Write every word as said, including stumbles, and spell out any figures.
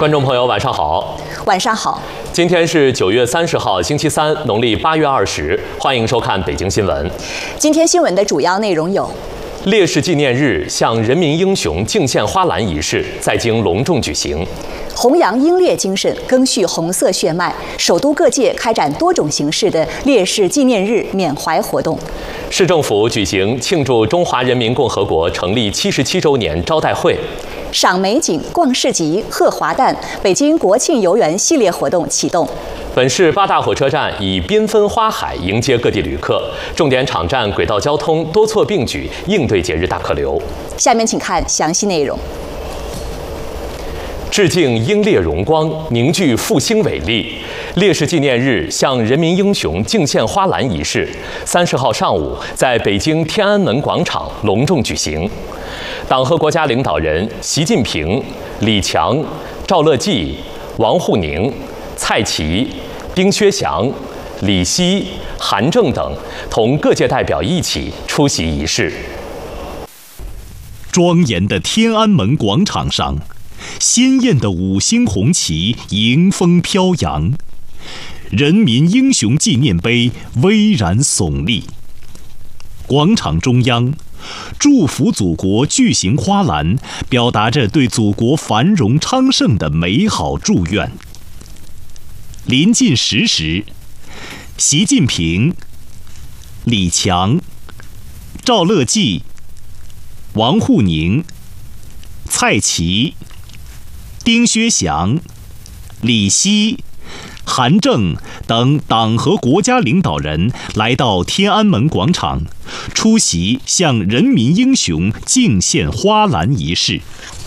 观众朋友，晚上好。 晚上好。 今天是九月三十号，星期三，农历八月二十。欢迎收看北京新闻。 今天新闻的主要内容有： 烈士纪念日向人民英雄敬献花篮仪式在京隆重举行； 弘扬英烈精神，赓续红色血脉，首都各界开展多种形式的烈士纪念日缅怀活动； 市政府举行庆祝中华人民共和国成立七十七周年招待会； 赏美景、逛市集、贺华诞，北京国庆游园系列活动启动。 本市八大火车站以缤纷花海迎接各地旅客，重点场站轨道交通多措并举，应对节日大客流。 下面请看详细内容。 致敬英烈荣光，凝聚复兴伟力。烈士纪念日向人民英雄敬献花篮仪式，三十号上午在北京天安门广场隆重举行。党和国家领导人习近平、李强、赵乐际、王沪宁、蔡奇、丁薛祥、李希、韩正等同各界代表一起出席仪式。 庄严的天安门广场上，鲜艳的五星红旗迎风飘扬，人民英雄纪念碑巍然耸立。广场中央，祝福祖国巨型花篮表达着对祖国繁荣昌盛的美好祝愿。临近十时，习近平、李强、赵乐际、王沪宁、蔡奇、丁薛祥、李希、韩正等党和国家领导人来到天安门广场，出席向人民英雄敬献花篮仪式。